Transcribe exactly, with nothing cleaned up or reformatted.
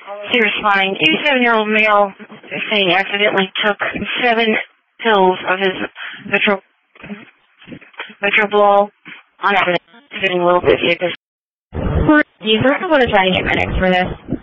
She responding, eighty-seven-year-old male saying accidentally took seven pills of his vitro, vitroblol on accident, getting a little bit sick. User, I'm going to try and get minutes for this.